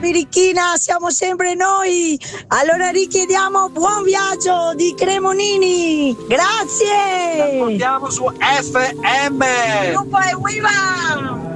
Birichina, siamo sempre noi. Allora richiediamo buon viaggio di Cremonini. Grazie. Ascoltiamo su FM. Gruppo e Viva!